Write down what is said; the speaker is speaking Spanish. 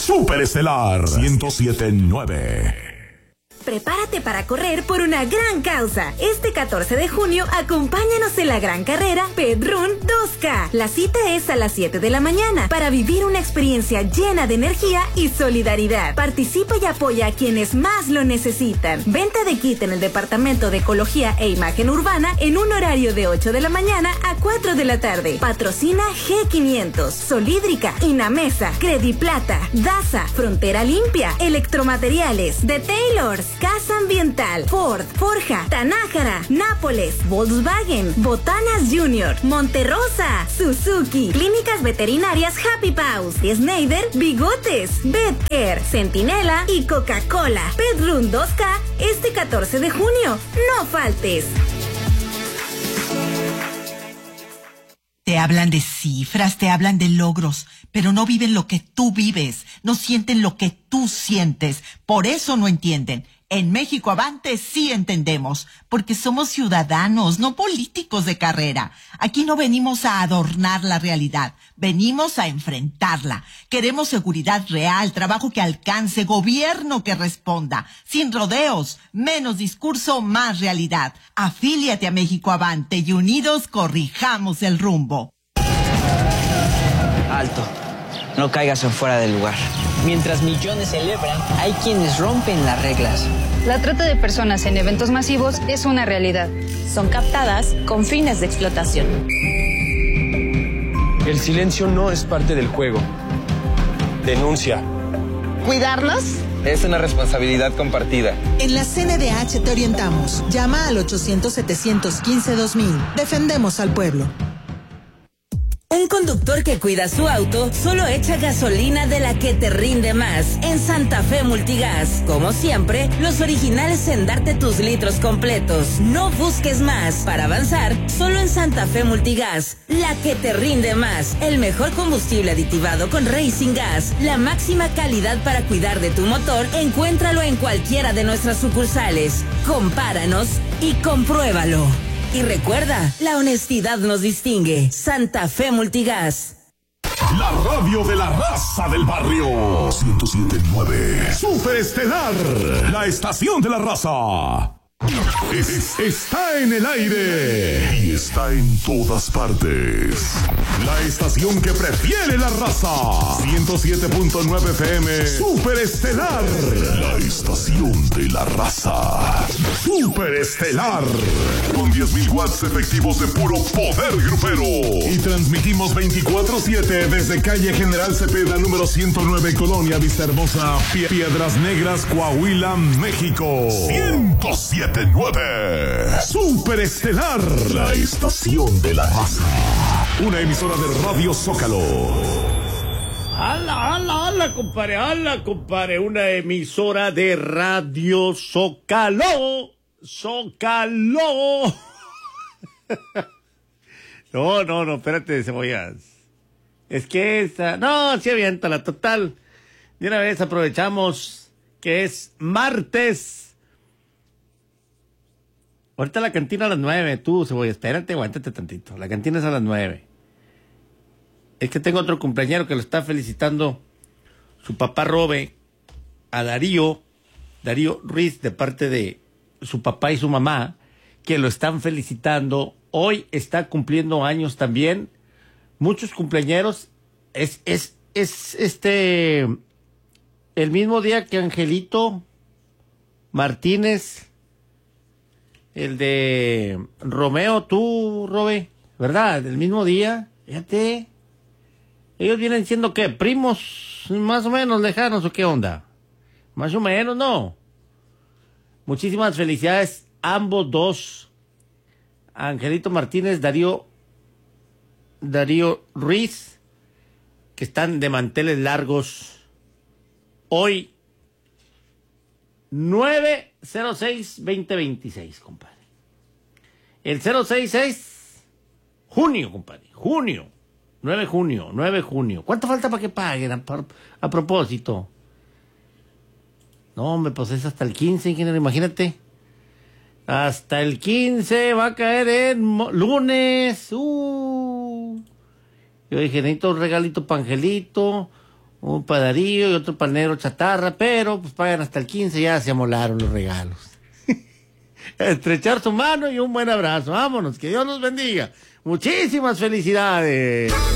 Superestelar 107.9. Prepárate para correr por una gran causa. Este 14 de junio, acompáñanos en la gran carrera Pedrún 2K. La cita es a las 7 de la mañana para vivir una experiencia llena de energía y solidaridad. Participa y apoya a quienes más lo necesitan. Venta de kit en el Departamento de Ecología e Imagen Urbana en un horario de 8 de la mañana a 4 de la tarde. Patrocina G500, Solídrica, Inamesa, Crediplata, Daza, Frontera Limpia, Electromateriales, The Taylors, Casa Ambiental, Ford, Forja, Tanájara, Nápoles, Volkswagen, Botanas Junior, Monterrosa, Suzuki, Clínicas Veterinarias Happy Paws, Schneider, Bigotes, Betcare, Centinela y Coca-Cola. Pedrún 2K este 14 de junio. No faltes. Te hablan de cifras, te hablan de logros, pero no viven lo que tú vives, no sienten lo que tú sientes, por eso no entienden. En México Avante sí entendemos, porque somos ciudadanos, no políticos de carrera. Aquí no venimos a adornar la realidad, venimos a enfrentarla. Queremos seguridad real, trabajo que alcance, gobierno que responda, sin rodeos, menos discurso, más realidad. Afíliate a México Avante y unidos corrijamos el rumbo. Alto, no caigas en fuera del lugar. Mientras millones celebran, hay quienes rompen las reglas. La trata de personas en eventos masivos es una realidad. Son captadas con fines de explotación. El silencio no es parte del juego. Denuncia. ¿Cuidarnos? Es una responsabilidad compartida. En la CNDH te orientamos. Llama al 800-715-2000. Defendemos al pueblo. Un conductor que cuida su auto solo echa gasolina de la que te rinde más en Santa Fe Multigas. Como siempre, los originales en darte tus litros completos. No busques más. Para avanzar, solo en Santa Fe Multigas. La que te rinde más. El mejor combustible aditivado con Racing Gas. La máxima calidad para cuidar de tu motor. Encuéntralo en cualquiera de nuestras sucursales. Compáranos y compruébalo. Y recuerda, la honestidad nos distingue. Santa Fe Multigas. La radio de la raza del barrio. 107.9. Superestelar. La estación de la raza. Está en el aire y está en todas partes. La estación que prefiere la raza. 107.9 FM. Superestelar. La estación de la raza. Superestelar. Con 10.000 watts efectivos de puro poder grupero. Y transmitimos 24/7 desde calle General Cepeda, número 109, Colonia Vista Hermosa, Piedras Negras, Coahuila, México. 107.9. Superestelar, la estación de la raza. Una emisora de Radio Zócalo. ¡Hala, compadre! Una emisora de Radio Zócalo. ¡Zócalo! No, espérate, cebollas. Es que esta... No, sí aviéntala, total. De una vez aprovechamos que es martes. Ahorita la cantina a las 9, tú, cebolla, espérate, aguántate tantito. La cantina es a las 9. Es que tengo otro cumpleañero que lo está felicitando su papá Robe, a Darío Ruiz, de parte de su papá y su mamá, que lo están felicitando. Hoy está cumpliendo años también. Muchos cumpleañeros. Es el mismo día que Angelito Martínez, el de Romeo, tú, Robe, ¿verdad? El mismo día, fíjate. Ellos vienen siendo, ¿qué? ¿Primos más o menos lejanos o qué onda? Más o menos, ¿no? Muchísimas felicidades, ambos dos. Angelito Martínez, Darío Ruiz, que están de manteles largos. Hoy, 9/06/2026, compadre. El 06 es junio, compadre. 9 de junio. ¿Cuánto falta para que paguen a propósito? No, hombre, pues es hasta el 15, imagínate. Hasta el 15 va a caer en lunes. Yo dije, necesito un regalito para Angelito, Un padarillo y otro panero chatarra, pero pues pagan hasta el 15, ya se amolaron los regalos. Estrechar su mano y un buen abrazo. Vámonos, que Dios nos bendiga. Muchísimas felicidades.